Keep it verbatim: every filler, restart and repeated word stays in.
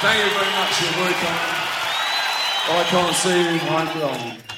Thank you very much. You're very kind. I can't see you. I'm wrong.